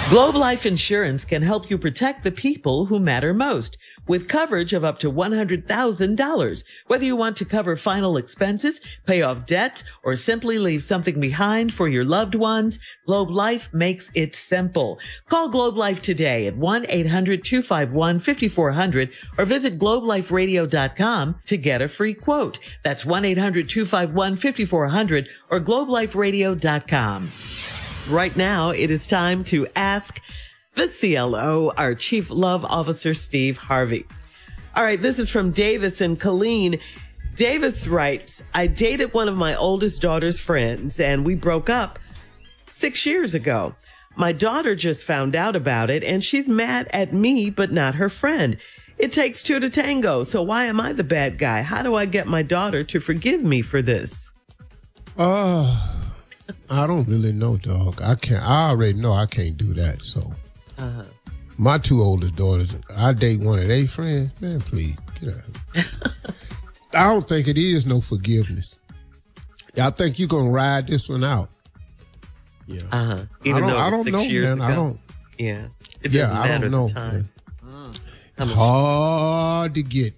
Globe Life Insurance can help you protect the people who matter most with coverage of up to $100,000. Whether you want to cover final expenses, pay off debts, or simply leave something behind for your loved ones, Globe Life makes it simple. Call Globe Life today at 1-800-251-5400 or visit globeliferadio.com to get a free quote. That's 1-800-251-5400 or globeliferadio.com. Right now, it is time to ask the CLO, our Chief Love Officer, Steve Harvey. All right, this is from Davis and Colleen. Davis writes, I dated one of my oldest daughter's friends, and we broke up 6 years ago. My daughter just found out about it, and she's mad at me, but not her friend. It takes two to tango, so why am I the bad guy? How do I get my daughter to forgive me for this? I don't really know, dog. I already know I can't do that, so. My two oldest daughters, I date one of their friends. Man, please, get out. I don't think it is no forgiveness. I think you're going to ride this one out. Yeah. Even though I don't 6 know, years man. ago. I don't. Yeah. It doesn't matter I don't know. the time. It's hard to get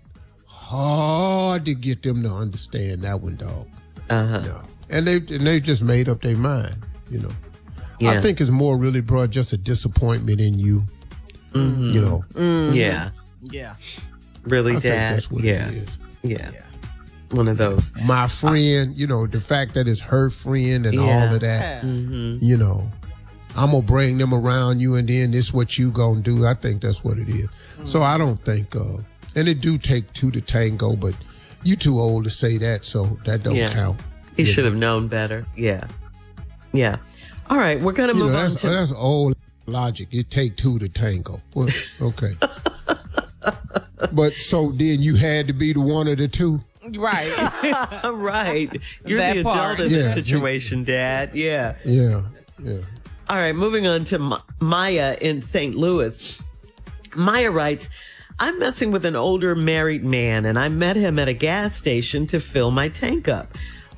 them to understand that one, dog. No. And they just made up their mind, you know. Yeah. I think it's more really, bro, just a disappointment in you. Mm-hmm. You know. Yeah. Really, I Dad? think that's what it is. Yeah. One of those. My friend, you know, the fact that it's her friend and all of that, you know, I'm going to bring them around you and then this what you going to do. I think that's what it is. So I don't think, and it do take two to tango, but you too old to say that, so that don't count. He should have known better. Yeah. All right, we're going to move on to... That's old logic. It take two to tango. Well, okay. But so then you had to be the one of the two? Right. Right. You're that the part. adult in this situation, Dad. Yeah. All right, moving on to Maya in St. Louis. Maya writes, I'm messing with an older married man, and I met him at a gas station to fill my tank up.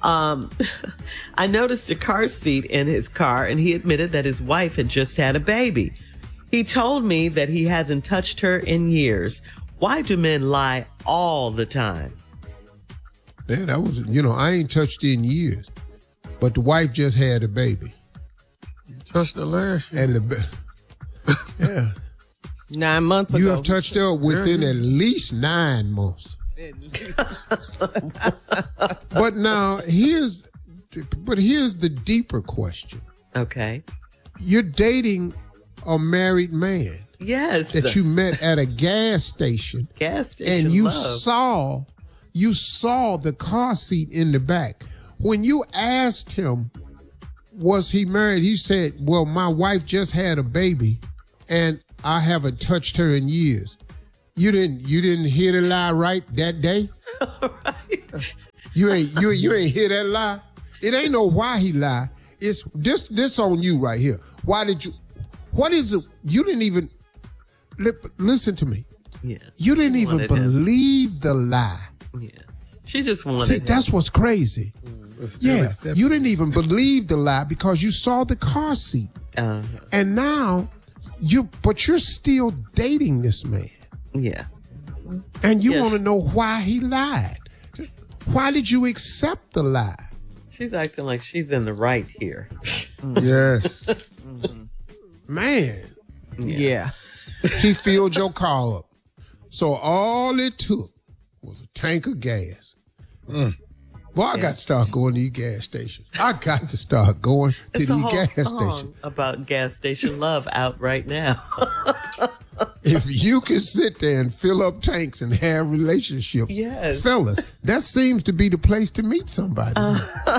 I noticed a car seat in his car, and he admitted that his wife had just had a baby. He told me that he hasn't touched her in years. Why do men lie all the time? Yeah, that was, you know, I ain't touched in years, but the wife just had a baby. You touched her last year. And yeah. 9 months ago. You have touched her within at least 9 months. But now here's the deeper question. Okay. You're dating a married man. Yes. That you met at a gas station. And you saw the car seat in the back. When you asked him, was he married? He said, well, my wife just had a baby and I haven't touched her in years. You didn't hear the lie right that day? Right. You ain't hear that lie? It ain't no why he lied. It's this on you right here. What is it? You didn't even listen to me. Yeah. You didn't even believe the lie. Yeah. She just wanted See, that's what's crazy. You didn't even believe the lie because you saw the car seat. And now you're still dating this man. Yeah. And you want to know why he lied. Why did you accept the lie? She's acting like she's in the right here. Yes. Man. Yeah. He filled your car up. So all it took was a tank of gas. Well, I got to start going to these gas stations. I got to start going to these gas stations. About gas station love out right now. If you can sit there and fill up tanks and have relationships, fellas, that seems to be the place to meet somebody. All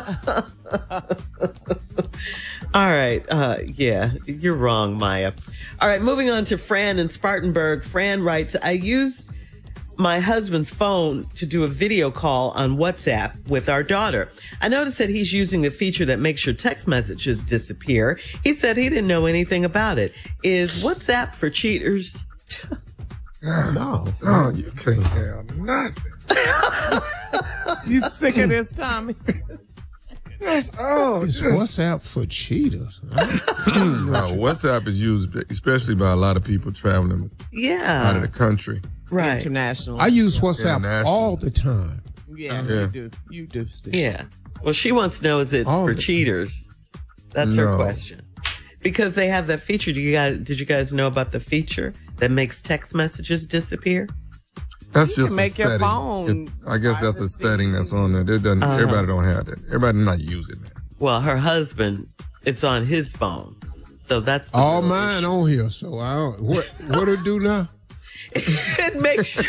right. You're wrong, Maya. All right, moving on to Fran in Spartanburg. Fran writes, I used my husband's phone to do a video call on WhatsApp with our daughter. I noticed that he's using the feature that makes your text messages disappear. He said he didn't know anything about it. Is WhatsApp for cheaters? No, you can't have nothing. You sick of this, Tommy? It's WhatsApp for cheaters. No, WhatsApp is used especially by a lot of people traveling out of the country. Right. International. I use WhatsApp all the time. Yeah, you do, Steve. Yeah. Well, she wants to know, is it for cheaters? That's her question. Because they have that feature. Did you guys know about the feature that makes text messages disappear? That's just make your phone. I guess that's a setting that's on there. Everybody don't have that. Everybody not using that. Well, her husband, it's on his phone. So that's all mine on here. So I don't, what it do now? It makes sure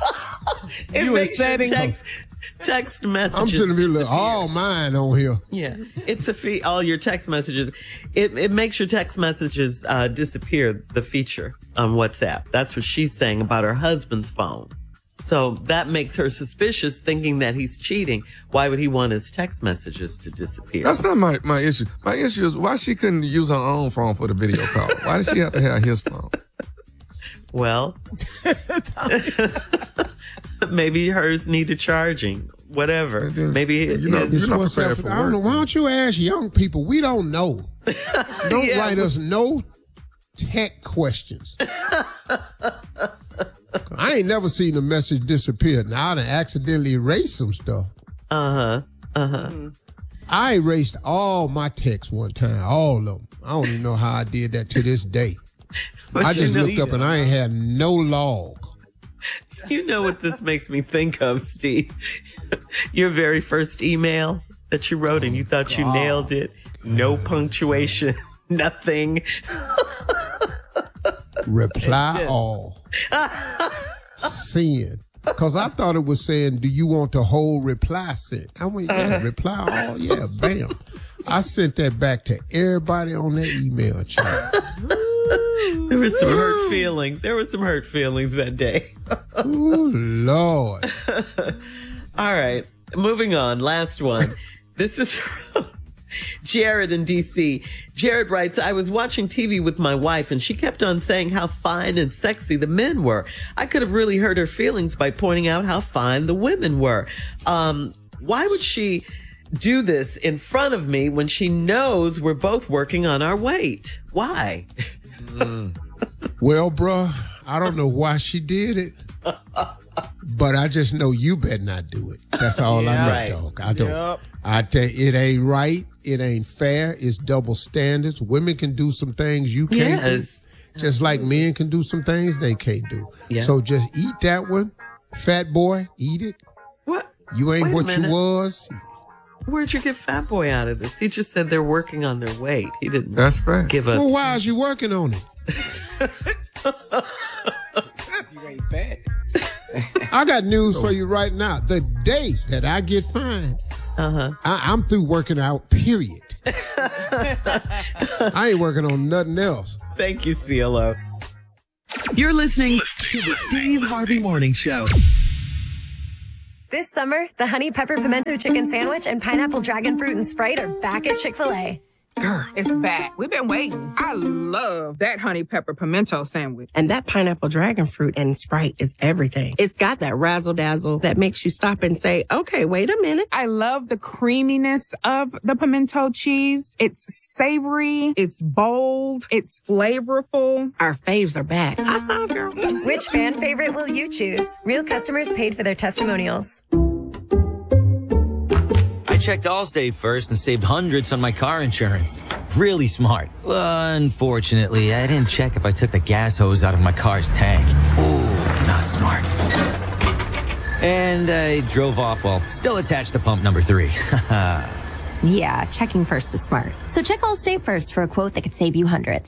text messages. I'm sitting here all mine on here. Yeah, it's all your text messages. It makes your text messages disappear. The feature on WhatsApp. That's what she's saying about her husband's phone. So that makes her suspicious, thinking that he's cheating. Why would he want his text messages to disappear? That's not my issue. My issue is why she couldn't use her own phone for the video call. Why did she have to have his phone? Well, maybe hers needed charging. Whatever. Maybe you're not prepared for I don't know. Why don't you ask young people? We don't know. Don't write us no tech questions. I ain't never seen a message disappear. Now I done accidentally erased some stuff. I erased all my texts one time, all of them. I don't even know how I did that to this day. I just looked up and I ain't had no log. You know what this makes me think of, Steve? Your very first email that you wrote and you thought you nailed it. No punctuation, nothing. Reply all. Send. Because I thought it was saying, do you want the whole reply sent? I went, reply all. Yeah, bam. I sent that back to everybody on that email chain. There were some hurt feelings. There were some hurt feelings that day. Ooh, Lord. All right. Moving on. Last one. This is from Jared in D.C. Jared writes, I was watching TV with my wife and she kept on saying how fine and sexy the men were. I could have really hurt her feelings by pointing out how fine the women were. Why would she do this in front of me when she knows we're both working on our weight? Why? Well, bruh, I don't know why she did it, but I just know you better not do it. That's all I know, right. dog. I don't. Yep. I tell you, it ain't right. It ain't fair. It's double standards. Women can do some things you can't do. Just like men can do some things they can't do. Yeah. So just eat that one. Fat boy, eat it. What? You ain't what you was. Where'd you get fat boy out of this? He just said they're working on their weight. He didn't give a... Well, why is you working on it? You ain't fat. I got news for you right now. The day that I get fined, I'm through working out, period. I ain't working on nothing else. Thank you, CeeLo. You're listening to the Steve Harvey Morning Show. This summer, the Honey Pepper Pimento Chicken Sandwich and Pineapple Dragon Fruit and Sprite are back at Chick-fil-A. Girl, it's back. We've been waiting. I love that Honey Pepper Pimento Sandwich. And that Pineapple Dragon Fruit and Sprite is everything. It's got that razzle-dazzle that makes you stop and say, okay, wait a minute. I love the creaminess of the pimento cheese. It's savory. It's bold. It's flavorful. Our faves are back. I found her. Which fan favorite will you choose? Real customers paid for their testimonials. I checked Allstate first and saved hundreds on my car insurance. Really smart. Unfortunately, I didn't check if I took the gas hose out of my car's tank. Ooh, not smart. And I drove off while still attached to pump number 3. Yeah, checking first is smart. So check Allstate first for a quote that could save you hundreds.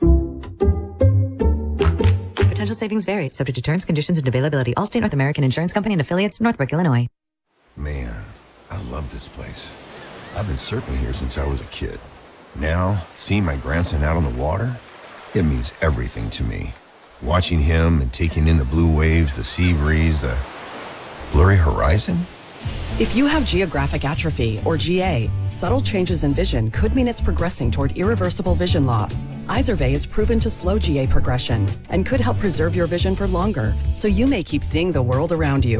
Potential savings vary, subject to terms, conditions, and availability. Allstate North American Insurance Company and affiliates, Northbrook, Illinois. Man, I love this place. I've been surfing here since I was a kid. Now, seeing my grandson out on the water, it means everything to me. Watching him and taking in the blue waves, the sea breeze, the blurry horizon. If you have geographic atrophy, or GA, subtle changes in vision could mean it's progressing toward irreversible vision loss. Izervay is proven to slow GA progression and could help preserve your vision for longer, so you may keep seeing the world around you.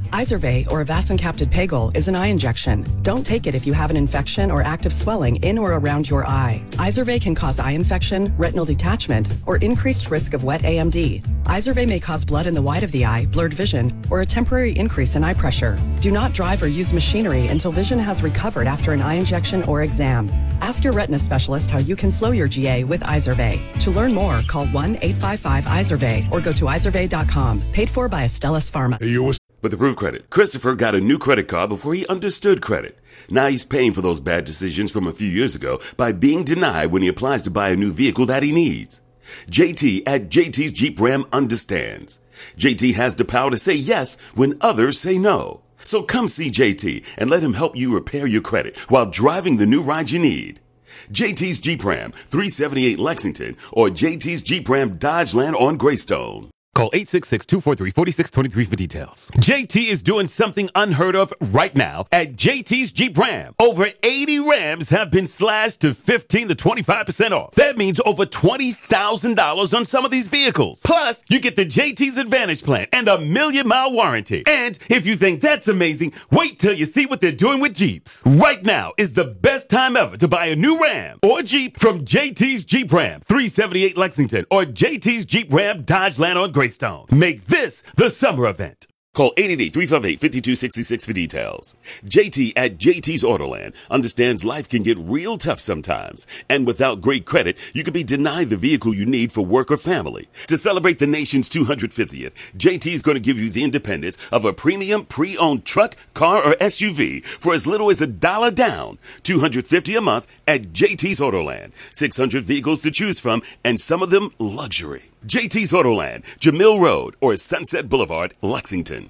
Izervay, or avacincaptad pegol, is an eye injection. Don't take it if you have an infection or active swelling in or around your eye. Izervay can cause eye infection, retinal detachment, or increased risk of wet AMD. Izervay may cause blood in the white of the eye, blurred vision, or a temporary increase in eye pressure. Do not drive or use machinery until vision has recovered after an eye injection or exam. Ask your retina specialist how you can slow your GA with Izervay. To learn more, call 1-855-IZERVAY or go to izervay.com. Paid for by Astellas Pharma. With Approved Credit, Christopher got a new credit card before he understood credit. Now he's paying for those bad decisions from a few years ago by being denied when he applies to buy a new vehicle that he needs. JT at JT's Jeep Ram understands. JT has the power to say yes when others say no. So come see JT and let him help you repair your credit while driving the new ride you need. JT's Jeep Ram, 378 Lexington, or JT's Jeep Ram Dodgeland on Greystone. Call 866-243-4623 for details. JT is doing something unheard of right now at JT's Jeep Ram. Over 80 Rams have been slashed to 15 to 25% off. That means over $20,000 on some of these vehicles. Plus, you get the JT's Advantage Plan and a 1,000,000-mile warranty. And if you think that's amazing, wait till you see what they're doing with Jeeps. Right now is the best time ever to buy a new Ram or Jeep from JT's Jeep Ram, 378 Lexington, or JT's Jeep Ram Dodgeland on Greystone. Make this the summer event. Call 888-358-5266 for details. JT at JT's Autoland understands life can get real tough sometimes. And without great credit, you could be denied the vehicle you need for work or family. To celebrate the nation's 250th, JT's going to give you the independence of a premium pre-owned truck, car, or SUV for as little as $1 down. $250 a month at JT's Autoland. 600 vehicles to choose from, and some of them luxury. JT's Autoland, Jamil Road, or Sunset Boulevard, Lexington.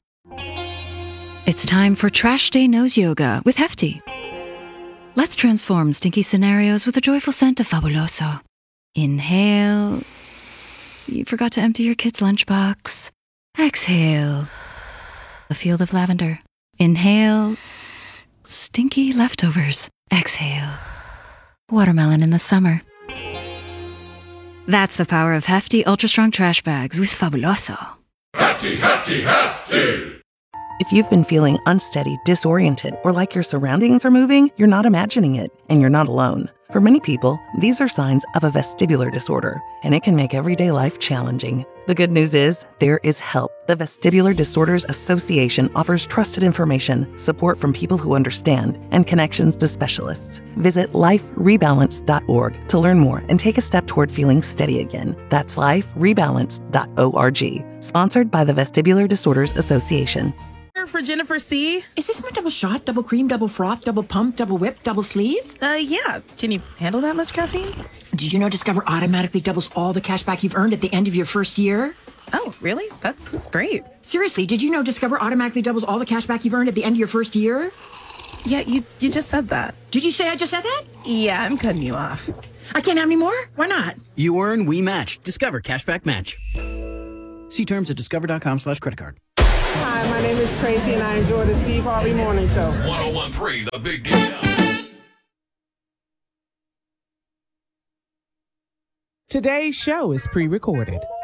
It's time for Trash Day Nose Yoga with Hefty. Let's transform stinky scenarios with a joyful scent of Fabuloso. Inhale. You forgot to empty your kid's lunchbox. Exhale. A field of lavender. Inhale. Stinky leftovers. Exhale. Watermelon in the summer. That's the power of Hefty Ultra Strong Trash Bags with Fabuloso. Hefty, Hefty, Hefty! If you've been feeling unsteady, disoriented, or like your surroundings are moving, you're not imagining it, and you're not alone. For many people, these are signs of a vestibular disorder, and it can make everyday life challenging. The good news is, there is help. The Vestibular Disorders Association offers trusted information, support from people who understand, and connections to specialists. Visit liferebalance.org to learn more and take a step toward feeling steady again. That's liferebalance.org. Sponsored by the Vestibular Disorders Association. For Jennifer C. Is this my double shot, double cream, double froth, double pump, double whip, double sleeve? Yeah. Can you handle that much caffeine? Did you know Discover automatically doubles all the cash back you've earned at the end of your first year? Oh, really? That's great. Seriously, did you know Discover automatically doubles all the cash back you've earned at the end of your first year? Yeah, you just said that. Did you say I just said that? Yeah, I'm cutting you off. I can't have any more? Why not? You earn, we match. Discover Cashback Match. See terms at discover.com/creditcard. Hi, my name is Tracy, and I enjoy the Steve Harvey Morning Show. 101.3, The Big Deal. Today's show is pre-recorded.